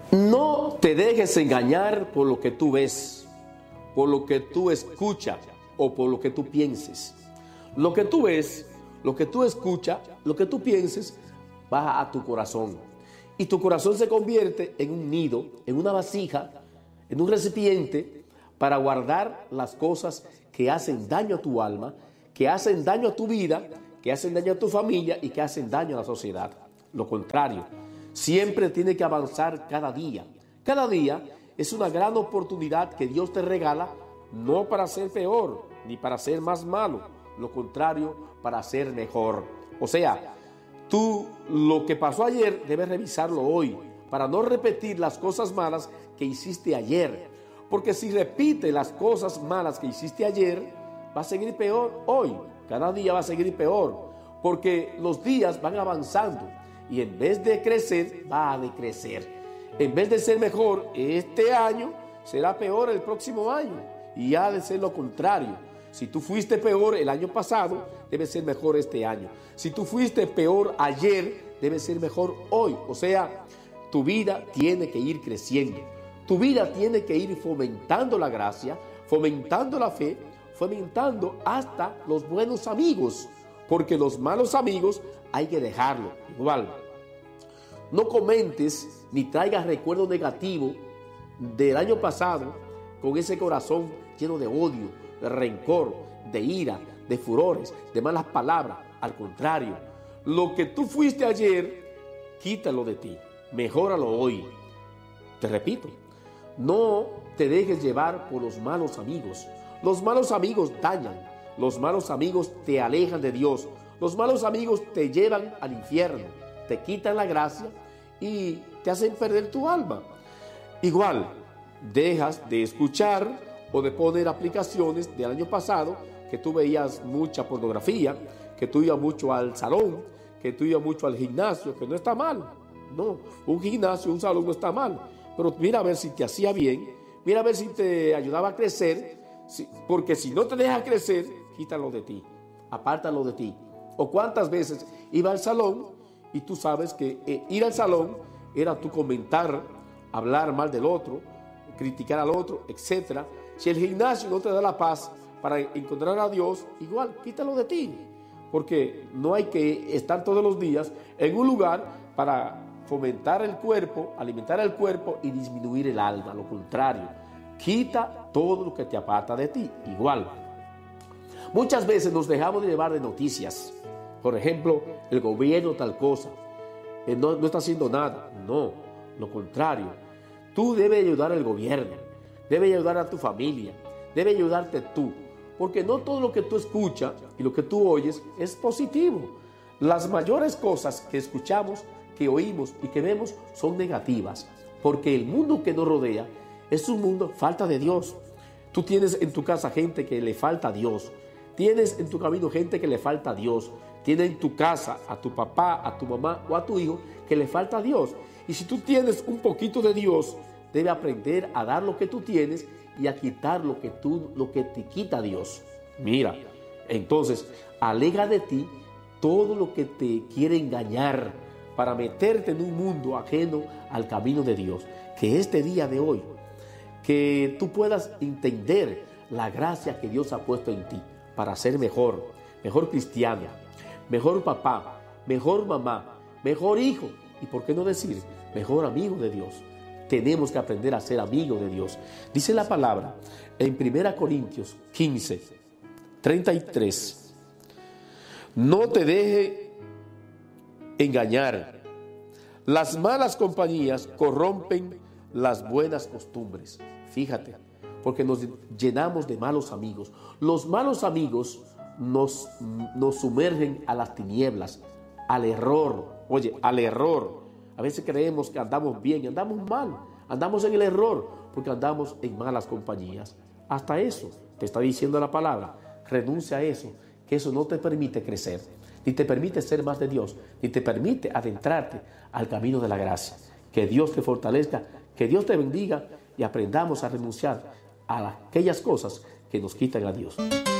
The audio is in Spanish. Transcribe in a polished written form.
No te dejes engañar por lo que tú ves, por lo que tú escuchas o por lo que tú pienses. Lo que tú ves, lo que tú escuchas, lo que tú pienses, baja a tu corazón. Y tu corazón se convierte en un nido, en una vasija, en un recipiente para guardar las cosas que hacen daño a tu alma, que hacen daño a tu vida, que hacen daño a tu familia y que hacen daño a la sociedad. Lo contrario, siempre tiene que avanzar cada día. Cada día es una gran oportunidad que Dios te regala, no para ser peor, ni para ser más malo. Lo contrario, para ser mejor. O sea, tú lo que pasó ayer debes revisarlo hoy, para no repetir las cosas malas que hiciste ayer. Porque si repite las cosas malas que hiciste ayer, va a seguir peor hoy. Cada día va a seguir peor, porque los días van avanzando. Y en vez de crecer, va a decrecer. En vez de ser mejor este año, será peor el próximo año. Y ha de ser lo contrario. Si tú fuiste peor el año pasado, debe ser mejor este año. Si tú fuiste peor ayer, debe ser mejor hoy. O sea, tu vida tiene que ir creciendo. Tu vida tiene que ir fomentando la gracia, fomentando la fe, fomentando hasta los buenos amigos. Porque los malos amigos hay que dejarlo. Igual, no comentes ni traigas recuerdos negativos del año pasado con ese corazón lleno de odio, de rencor, de ira, de furores, de malas palabras. Al contrario, lo que tú fuiste ayer, quítalo de ti, mejóralo hoy. Te repito, no te dejes llevar por los malos amigos. Los malos amigos dañan, los malos amigos te alejan de Dios, los malos amigos te llevan al infierno, te quitan la gracia y te hacen perder tu alma. Igual, dejas de escuchar o de poner aplicaciones del año pasado, que tú veías mucha pornografía, que tú ibas mucho al salón, que tú ibas mucho al gimnasio, que no está mal. No, un gimnasio, un salón no está mal. Pero mira a ver si te hacía bien, mira a ver si te ayudaba a crecer, porque si no te deja crecer, quítalo de ti, apártalo de ti. O cuántas veces iba al salón y tú sabes que ir al salón era tú comentar, hablar mal del otro, criticar al otro, etc. Si el gimnasio no te da la paz para encontrar a Dios, igual quítalo de ti, porque no hay que estar todos los días en un lugar para fomentar el cuerpo, alimentar el cuerpo y disminuir el alma. Lo contrario, quita todo lo que te aparta de ti. Igual, muchas veces nos dejamos de llevar de noticias. Por ejemplo, el gobierno tal cosa, no está haciendo nada. No, lo contrario, tú debes ayudar al gobierno, debes ayudar a tu familia, debes ayudarte tú, porque no todo lo que tú escuchas y lo que tú oyes es positivo. Las mayores cosas que escuchamos, que oímos y que vemos son negativas, porque el mundo que nos rodea es un mundo falta de Dios. Tú tienes en tu casa gente que le falta a Dios, tienes en tu camino gente que le falta a Dios, tienes en tu casa a tu papá, a tu mamá o a tu hijo que le falta a Dios. Y si tú tienes un poquito de Dios, debes aprender a dar lo que tú tienes y a quitar lo que te quita Dios. Mira, entonces, aleja de ti todo lo que te quiere engañar para meterte en un mundo ajeno al camino de Dios. Que este día de hoy, que tú puedas entender la gracia que Dios ha puesto en ti para ser mejor cristiano, mejor papá, mejor mamá, mejor hijo y, ¿por qué no decir, mejor amigo de Dios? Tenemos que aprender a ser amigos de Dios. Dice la palabra en 1 Corintios 15, 33. No te deje engañar. Las malas compañías corrompen las buenas costumbres. Fíjate, porque nos llenamos de malos amigos. Los malos amigos nos sumergen a las tinieblas, al error. Oye, al error. A veces creemos que andamos bien, andamos mal, andamos en el error, porque andamos en malas compañías. Hasta eso te está diciendo la palabra. Renuncia a eso, que eso no te permite crecer, ni te permite ser más de Dios, ni te permite adentrarte al camino de la gracia. Que Dios te fortalezca, que Dios te bendiga y aprendamos a renunciar a aquellas cosas que nos quitan a Dios.